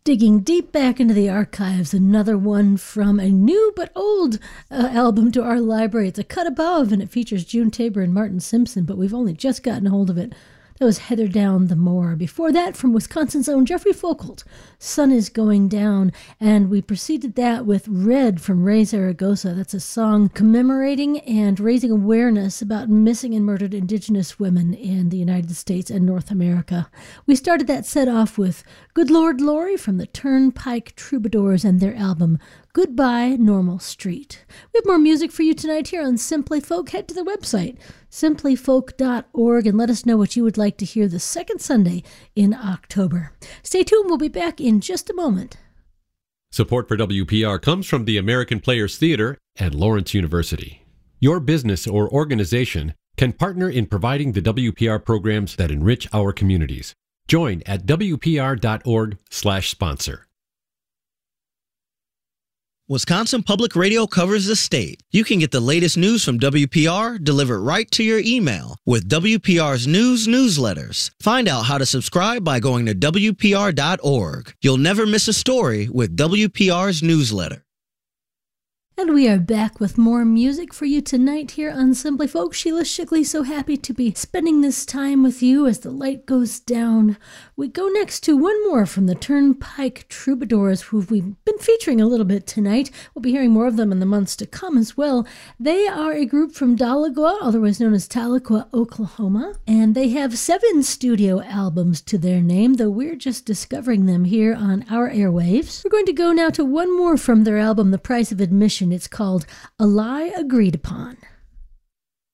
Digging deep back into the archives, another one from a new but old album to our library. It's a cut above, and it features June Tabor and Martin Simpson, but we've only just gotten hold of it. That was Heather Down the Moor. Before that, from Wisconsin's own Jeffrey Foucault, Sun is Going Down. And we preceded that with Red from Ray Zaragoza. That's a song commemorating and raising awareness about missing and murdered Indigenous women in the United States and North America. We started that set off with Good Lord Laurie from the Turnpike Troubadours and their album Goodbye Normal Street. We have more music for you tonight here on Simply Folk. Head to the website, simplyfolk.org, and let us know what you would like to hear the second Sunday in October. Stay tuned. We'll be back in just a moment. Support for WPR comes from the American Players Theater and Lawrence University. Your business or organization can partner in providing the WPR programs that enrich our communities. Join at WPR.org/sponsor. Wisconsin Public Radio covers the state. You can get the latest news from WPR delivered right to your email with WPR's news newsletters. Find out how to subscribe by going to WPR.org. You'll never miss a story with WPR's newsletter. And we are back with more music for you tonight here on Simply Folk. Sheila Shigley, so happy to be spending this time with you as the light goes down. We go next to one more from the Turnpike Troubadours, who we've been featuring a little bit tonight. We'll be hearing more of them in the months to come as well. They are a group from Dalagua, otherwise known as Tahlequah, Oklahoma, and they have 7 studio albums to their name, though we're just discovering them here on our airwaves. We're going to go now to one more from their album, The Price of Admission. It's called A Lie Agreed Upon.